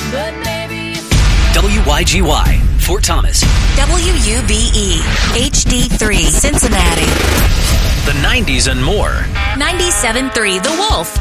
but maybe it's WYGY, Fort Thomas. WUBE, HD3, Cincinnati. The 90s and more. 97.3 The Wolf.